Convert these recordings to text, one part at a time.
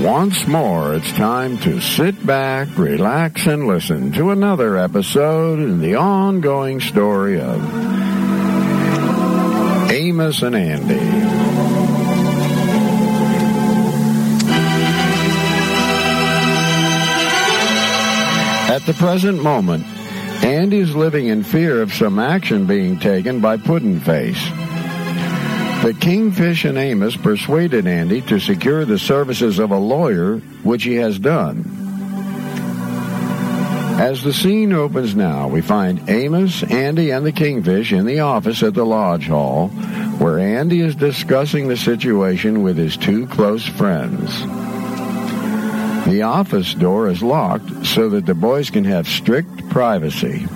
Once more, it's time to sit back, relax, and listen to another episode in the ongoing story of Amos and Andy. At the present moment, Andy is living in fear of some action being taken by Puddin'-Face. The Kingfish and Amos persuaded Andy to secure the services of a lawyer, which he has done. As the scene opens now, we find Amos, Andy, and the Kingfish in the office at the Lodge Hall, where Andy is discussing the situation with his two close friends. The office door is locked so that the boys can have strict privacy.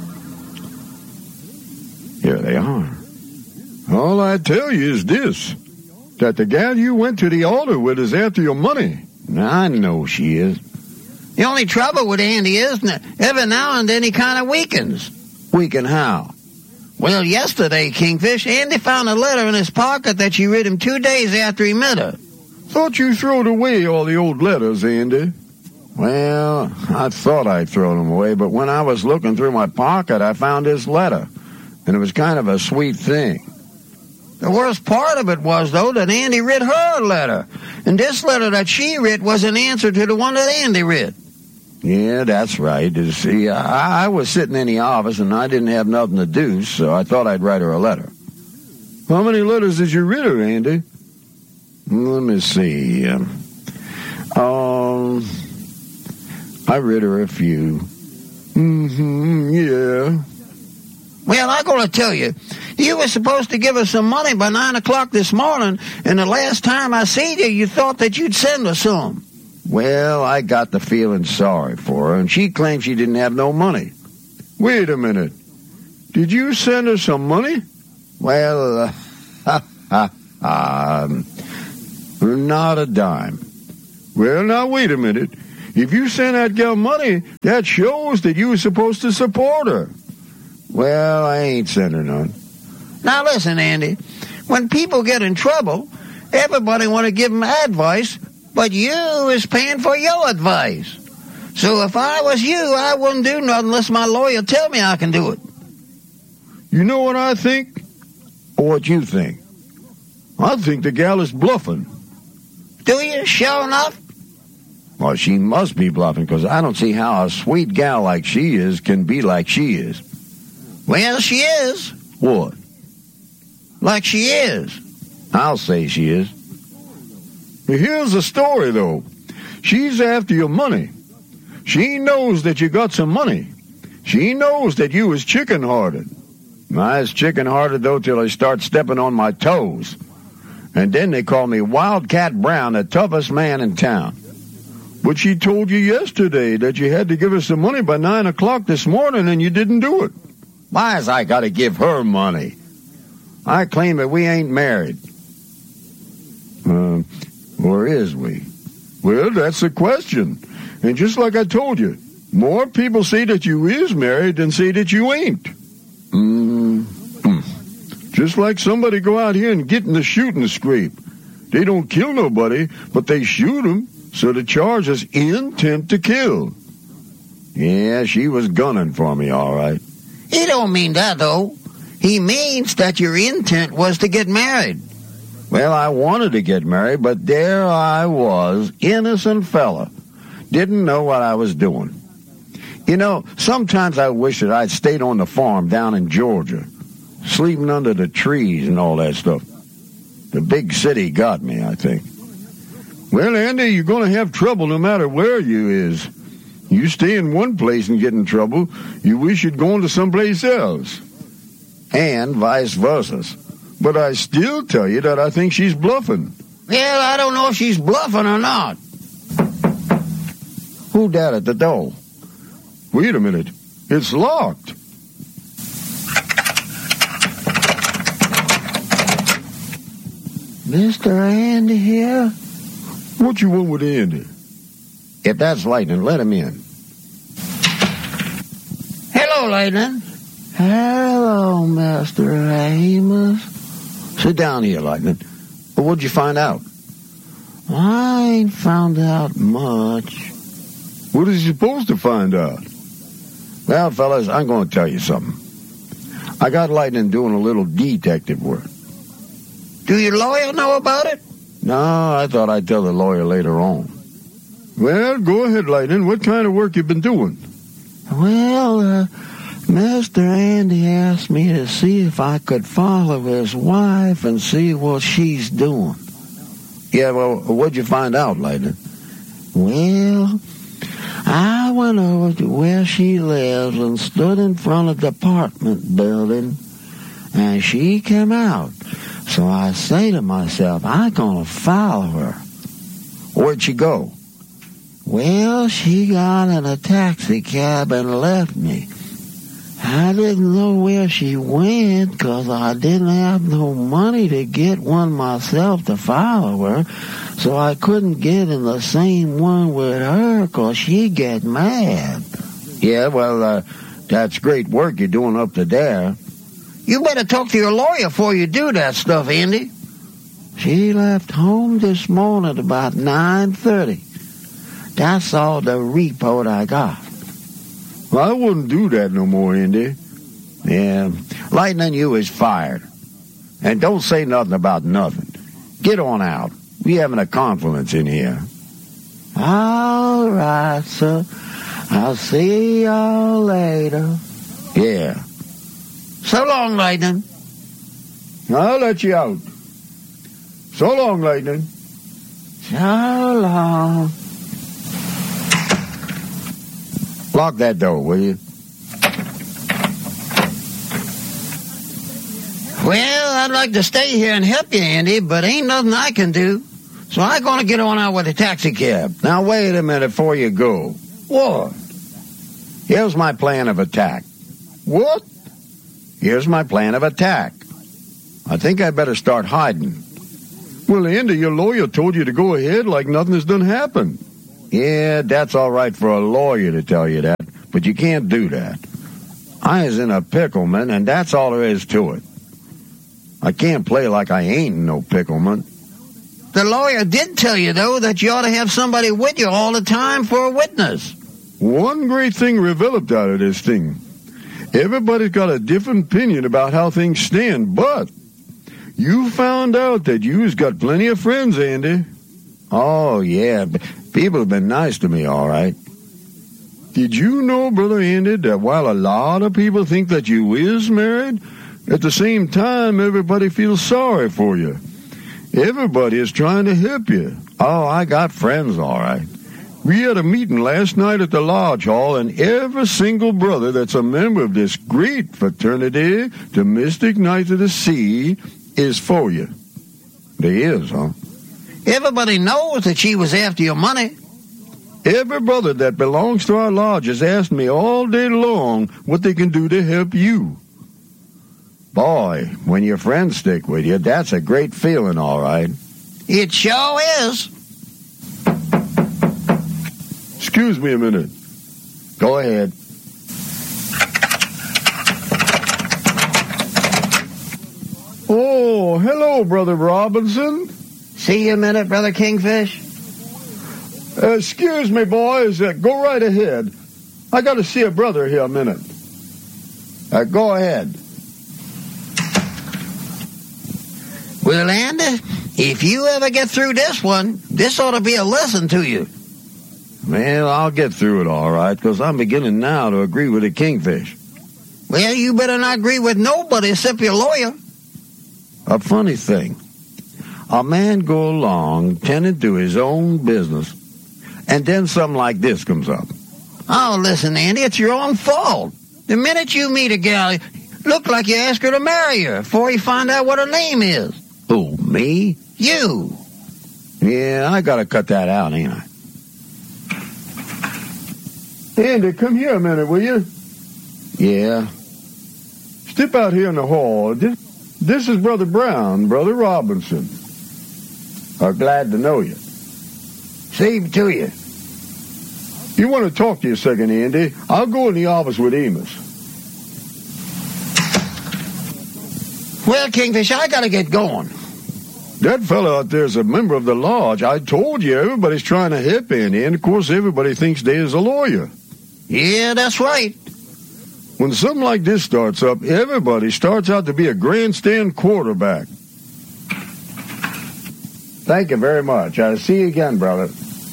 Here they are. All I tell you is this, that the gal you went to the altar with is after your money. I know she is. The only trouble with Andy is that every now and then he kind of weakens. Weaken how? Well, yesterday, Kingfish, Andy found a letter in his pocket that she read him 2 days after he met her. Thought you throwed away all the old letters, Andy. Well, I thought I'd thrown them away, but when I was looking through my pocket, I found this letter, and it was kind of a sweet thing. The worst part of it was, though, that Andy read her letter. And this letter that she read was an answer to the one that Andy read. Yeah, that's right. You see, I was sitting in the office, and I didn't have nothing to do, so I thought I'd write her a letter. How many letters did you read her, Andy? Let me see. I read her a few. Yeah. Well, I'm going to tell you, you were supposed to give us some money by 9 o'clock this morning, and the last time I seen you, you thought that you'd send us some. Well, I got the feeling sorry for her, and she claimed she didn't have no money. Wait a minute. Did you send her some money? Well, not a dime. Well, now, wait a minute. If you send that gal money, that shows that you were supposed to support her. Well, I ain't sent her none. Now listen, Andy, when people get in trouble, everybody want to give them advice, but you is paying for your advice. So if I was you, I wouldn't do nothing unless my lawyer tell me I can do it. You know what I think? Or what you think? I think the gal is bluffing. Do you? Sure enough? Well, she must be bluffing, because I don't see how a sweet gal like she is can be like she is. Well, she is. What? Like she is. I'll say she is. Here's the story, though. She's after your money. She knows that you got some money. She knows that you was chicken-hearted. I was chicken-hearted, though, till they start stepping on my toes. And then they call me Wildcat Brown, the toughest man in town. But she told you yesterday that you had to give her some money by 9 o'clock this morning, and you didn't do it. Why's I got to give her money? I claim that we ain't married. Or is we? Well, that's the question. And just like I told you, more people say that you is married than say that you ain't. Just like somebody go out here and get in the shooting scrape. They don't kill nobody, but they shoot them, so the charge is intent to kill. Yeah, she was gunning for me, all right. He don't mean that, though. He means that your intent was to get married. Well, I wanted to get married, but there I was, innocent fella. Didn't know what I was doing. You know, sometimes I wish that I'd stayed on the farm down in Georgia, sleeping under the trees and all that stuff. The big city got me, I think. Well, Andy, you're going to have trouble no matter where you is. You stay in one place and get in trouble, you wish you'd gone to someplace else. And vice versa. But I still tell you that I think she's bluffing. Well, I don't know if she's bluffing or not. Who dat at the door? Wait a minute. It's locked. Mr. Andy here? What you want with Andy? If that's Lightning, let him in. Hello, Lightning. Hello, Mr. Amos. Sit down here, Lightning. What'd you find out? I ain't found out much. What is he supposed to find out? Well, fellas, I'm going to tell you something. I got Lightning doing a little detective work. Do your lawyer know about it? No, I thought I'd tell the lawyer later on. Well, go ahead, Lightning. What kind of work you been doing? Well, Mr. Andy asked me to see if I could follow his wife and see what she's doing. Yeah, well, what'd you find out, Lightning? Well, I went over to where she lives and stood in front of the apartment building, and she came out. So I say to myself, I'm going to follow her. Where'd she go? Well, she got in a taxi cab and left me. I didn't know where she went because I didn't have no money to get one myself to follow her, so I couldn't get in the same one with her because she'd get mad. Yeah, well, that's great work you're doing up to there. You better talk to your lawyer before you do that stuff, Andy. She left home this morning about 9:30. That's all the report I got. Well, I wouldn't do that no more, Andy. Yeah, Lightning, you is fired. And don't say nothing about nothing. Get on out. We having a conference in here. All right, sir. I'll see y'all later. Yeah. So long, Lightning. I'll let you out. So long, Lightning. So long. Lock that door, will you? Well, I'd like to stay here and help you, Andy, but ain't nothing I can do. So I'm going to get on out with a taxi cab. Now, wait a minute before you go. What? Here's my plan of attack. What? Here's my plan of attack. I think I better start hiding. Well, Andy, your lawyer told you to go ahead like nothing has done happened. Yeah, that's all right for a lawyer to tell you that, but you can't do that. I is in a pickle, man, and that's all there is to it. I can't play like I ain't in no pickle, man. The lawyer did tell you, though, that you ought to have somebody with you all the time for a witness. One great thing developed out of this thing. Everybody's got a different opinion about how things stand, but you found out that you's got plenty of friends, Andy. Oh, yeah, people have been nice to me, all right. Did you know, Brother Andy, that while a lot of people think that you is married, at the same time everybody feels sorry for you. Everybody is trying to help you. Oh, I got friends, all right. We had a meeting last night at the Lodge Hall, and every single brother that's a member of this great fraternity, the Mystic Knights of the Sea, is for you. They is, huh? Everybody knows that she was after your money. Every brother that belongs to our lodge has asked me all day long what they can do to help you. Boy, when your friends stick with you, that's a great feeling, all right. It sure is. Excuse me a minute. Go ahead. Oh, hello, Brother Robinson. See you a minute, Brother Kingfish. Excuse me, boys. Go right ahead. I got to see a brother here a minute. Go ahead. Well, Andy, if you ever get through this one, this ought to be a lesson to you. Well, I'll get through it all right, because I'm beginning now to agree with the Kingfish. Well, you better not agree with nobody except your lawyer. A funny thing. A man go along tending to his own business, and then something like this comes up. Oh, listen, Andy, it's your own fault. The minute you meet a gal, look like you ask her to marry her before you find out what her name is. Who, me? You. Yeah, I gotta cut that out, ain't I? Andy, come here a minute, will you? Yeah. Step out here in the hall. This is Brother Brown, Brother Robinson. I'm glad to know you. Same to you. You want to talk to you a second, Andy? I'll go in the office with Amos. Well, Kingfish, I gotta get going. That fellow out there is a member of the lodge. I told you, everybody's trying to help Andy, and of course everybody thinks they is a lawyer. Yeah, that's right. When something like this starts up, everybody starts out to be a grandstand quarterback. Thank you very much. I'll see you again, brother.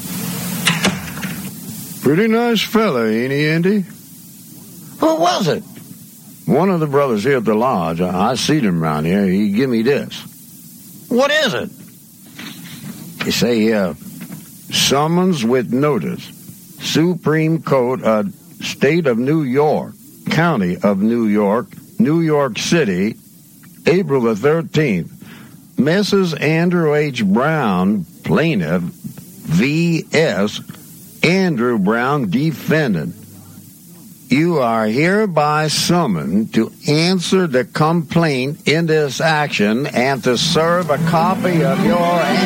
Pretty nice fella, ain't he, Andy? Who was it? One of the brothers here at the lodge. I seen him around here. He give me this. What is it? You say here, summons with notice. Supreme Court, State of New York, County of New York, New York City, April the 13th. Mrs. Andrew H. Brown, plaintiff, V.S., Andrew Brown, defendant. You are hereby summoned to answer the complaint in this action and to serve a copy of your